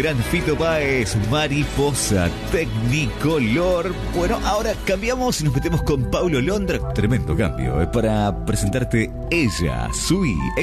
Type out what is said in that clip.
gran Fito Páez, Mariposa, Tecnicolor. Bueno, ahora cambiamos y nos metemos con Paulo Londra. Tremendo cambio, para presentarte Ella, Sui.